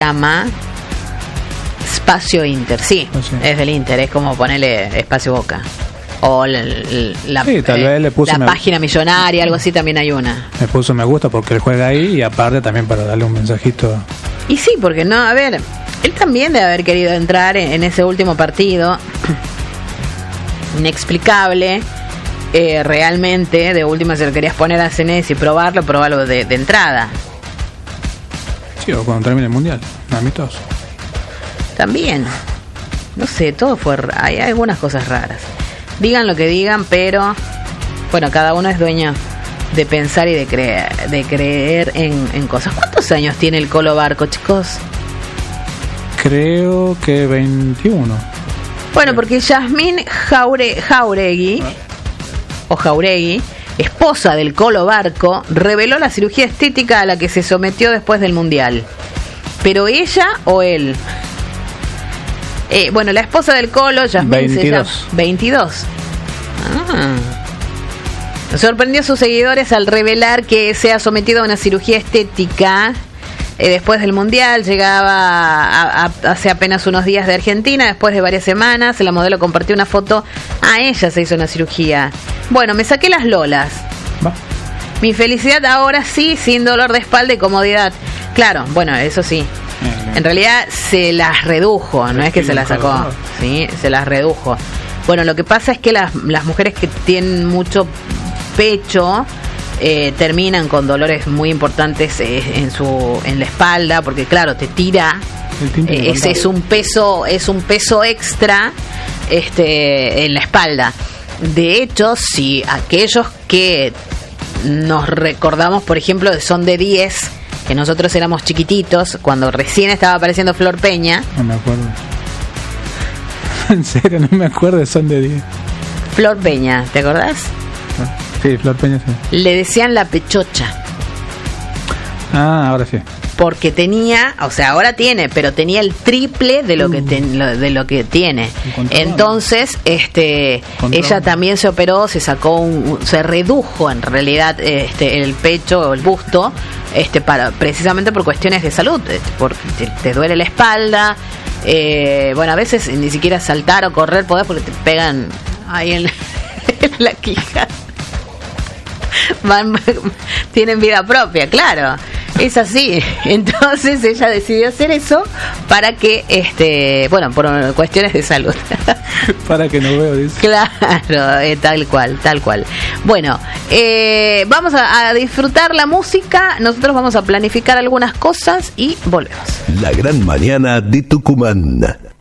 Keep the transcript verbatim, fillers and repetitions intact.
llama Espacio Inter, sí, Oh, sí. es del Inter, es como ponerle Espacio Boca. O la, la, Sí, tal vez le puso la me- página millonaria, algo así también hay una. Me puso me gusta porque él juega ahí y aparte también para darle un mensajito. Y sí, porque no, a ver, él también debe haber querido entrar en, en ese último partido. Inexplicable. Eh, realmente, de última, si lo querías poner a Cenés y probarlo, probarlo de, de entrada. Sí, o cuando termine el mundial, amistoso. También. No sé, todo fue... ra- Hay algunas cosas raras. Digan lo que digan, pero... Bueno, cada uno es dueño de pensar y de creer, de creer en, en cosas. ¿Cuántos años tiene el Colo Barco, chicos? Creo que veintiuno. Bueno, porque Yasmín Jaure, Jauregui, o Jauregui, esposa del Colo Barco, reveló la cirugía estética a la que se sometió después del Mundial. ¿Pero ella o él? Eh, bueno, la esposa del Colo, Yasmín, se llama... veintidós. veintidós. Ah. Sorprendió a sus seguidores al revelar que se ha sometido a una cirugía estética eh, después del Mundial. Llegaba a, a, hace apenas unos días de Argentina, después de varias semanas. La modelo compartió una foto. A ella se hizo una cirugía. Bueno, me saqué las lolas. Va. Mi felicidad ahora sí, sin dolor de espalda y comodidad. Claro, bueno, eso sí. En realidad se las redujo, no es que se las sacó, sí, se las redujo. Bueno, lo que pasa es que las, las mujeres que tienen mucho pecho eh, terminan con dolores muy importantes eh, en su en la espalda, porque claro, te tira, El tinte eh, me ese es un peso, es un peso extra este en la espalda. De hecho, si aquellos que nos recordamos, por ejemplo, de Son de diez, que nosotros éramos chiquititos, cuando recién estaba apareciendo Flor Peña. No me acuerdo. En serio, no me acuerdo de Son de diez. Flor Peña, ¿te acordás? Sí, Flor Peña, sí. Le decían la pechocha, Ah, ahora sí. porque tenía, o sea, ahora tiene, pero tenía el triple de lo que ten- lo- de lo que tiene. Encontró, Entonces, este, Encontró. ella también se operó, se sacó un, un- se redujo en realidad este el pecho o el busto, este para precisamente por cuestiones de salud, este, porque te, te duele la espalda, eh, bueno, a veces ni siquiera saltar o correr podés porque te pegan ahí en, en la quija. Van, tienen vida propia, claro, es así. Entonces ella decidió hacer eso para que, este, bueno, por cuestiones de salud. Para que no veo, dice. Claro, eh, tal cual, tal cual. Bueno, eh, vamos a, a disfrutar la música. Nosotros vamos a planificar algunas cosas y volvemos. La gran mañana de Tucumán.